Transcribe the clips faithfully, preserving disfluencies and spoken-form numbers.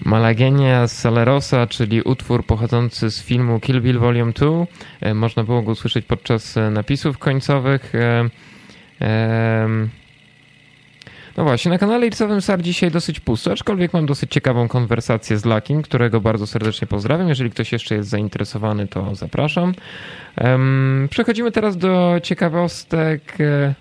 Malagueña Salerosa, czyli utwór pochodzący z filmu Kill Bill Volume dwa. Można było go usłyszeć podczas napisów końcowych. No właśnie, na kanale Irsowym Sar dzisiaj dosyć pusto, aczkolwiek mam dosyć ciekawą konwersację z Lakim, którego bardzo serdecznie pozdrawiam. Jeżeli ktoś jeszcze jest zainteresowany, to zapraszam. Przechodzimy teraz do ciekawostek.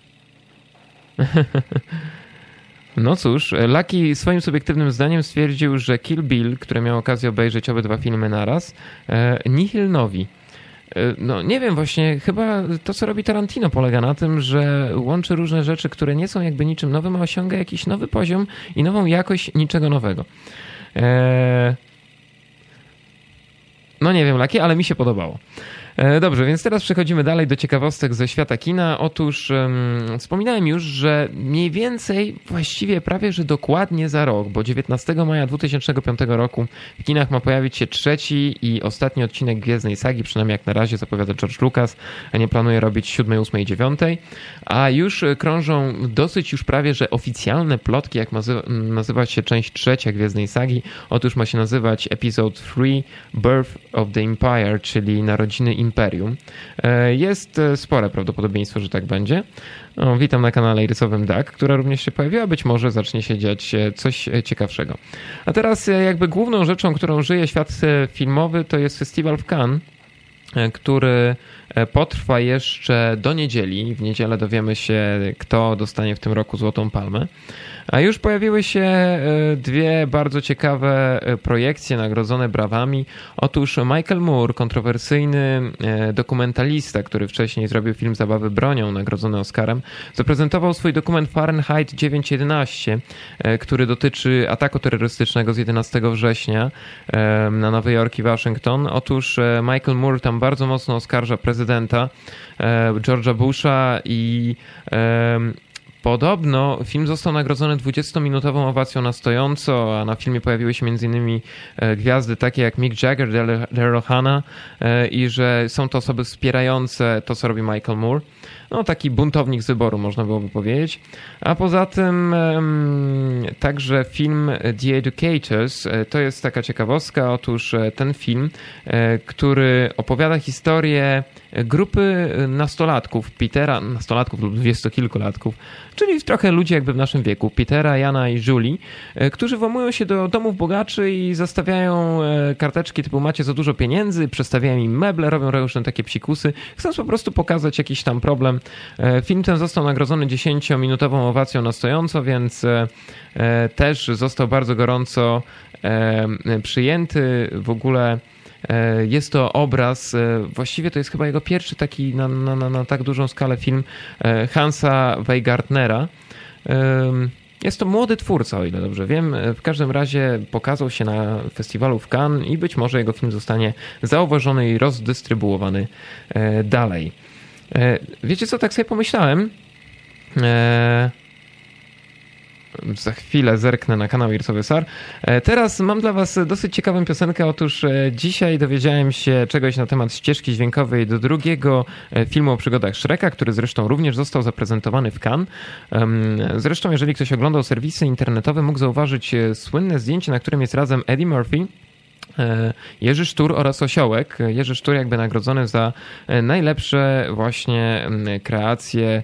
No cóż, Lucky swoim subiektywnym zdaniem stwierdził, że Kill Bill, które miał okazję obejrzeć obydwa filmy naraz, nihil novi. No nie wiem, właśnie chyba to, co robi Tarantino, polega na tym, że łączy różne rzeczy, które nie są jakby niczym nowym, a osiąga jakiś nowy poziom i nową jakość niczego nowego. Eee... No nie wiem, Lucky, ale mi się podobało. Dobrze, więc teraz przechodzimy dalej do ciekawostek ze świata kina. Otóż um, wspominałem już, że mniej więcej, właściwie prawie, że dokładnie za rok, bo dziewiętnastego maja dwa tysiące piątego roku w kinach ma pojawić się trzeci i ostatni odcinek Gwiezdnej Sagi, przynajmniej jak na razie zapowiada George Lucas, a nie planuje robić siódmej, ósmej i dziewiątej, a już krążą dosyć już prawie, że oficjalne plotki, jak nazywa się część trzecia Gwiezdnej Sagi. Otóż ma się nazywać Episode three Birth of the Empire, czyli Narodziny Imperium. Jest spore prawdopodobieństwo, że tak będzie. O, witam na kanale Irysowym Duck, która również się pojawiła. Być może zacznie się dziać coś ciekawszego. A teraz jakby główną rzeczą, którą żyje świat filmowy, to jest festiwal w Cannes, który potrwa jeszcze do niedzieli. W niedzielę dowiemy się, kto dostanie w tym roku Złotą Palmę. A już pojawiły się dwie bardzo ciekawe projekcje nagrodzone brawami. Otóż Michael Moore, kontrowersyjny dokumentalista, który wcześniej zrobił film Zabawy bronią, nagrodzony Oscarem, zaprezentował swój dokument Fahrenheit dziewięćset jedenaście, który dotyczy ataku terrorystycznego z jedenastego września na Nowy Jork i Waszyngton. Otóż Michael Moore tam bardzo mocno oskarża prezydenta George'a Busha i podobno film został nagrodzony dwudziestominutową owacją na stojąco, a na filmie pojawiły się m.in. gwiazdy takie jak Mick Jagger, Daryl Hannah i że są to osoby wspierające to, co robi Michael Moore. No taki buntownik z wyboru, można byłoby powiedzieć. A poza tym także film The Educators, to jest taka ciekawostka. Otóż ten film, który opowiada historię grupy nastolatków, Petera, nastolatków lub dwudziestokilkulatków, czyli trochę ludzi jakby w naszym wieku, Petera, Jana i Julie, którzy włamują się do domów bogaczy i zastawiają karteczki typu macie za dużo pieniędzy, przestawiają im meble, robią różne takie psikusy, chcąc po prostu pokazać jakiś tam problem. Film ten został nagrodzony dziesięciominutową owacją na stojąco, więc też został bardzo gorąco przyjęty. W ogóle jest to obraz, właściwie to jest chyba jego pierwszy taki na, na, na, na tak dużą skalę film Hansa Weingartnera. Jest to młody twórca, o ile dobrze wiem. W każdym razie pokazał się na festiwalu w Cannes i być może jego film zostanie zauważony i rozdystrybuowany dalej. Wiecie co, tak sobie pomyślałem? Za chwilę zerknę na kanał Irsowy Sar. Teraz mam dla was dosyć ciekawą piosenkę. Otóż dzisiaj dowiedziałem się czegoś na temat ścieżki dźwiękowej do drugiego filmu o przygodach Shreka, który zresztą również został zaprezentowany w Cannes. Zresztą jeżeli ktoś oglądał serwisy internetowe, mógł zauważyć słynne zdjęcie, na którym jest razem Eddie Murphy, Jerzy Sztur oraz Osiołek. Jerzy Sztur jakby nagrodzony za najlepsze właśnie kreacje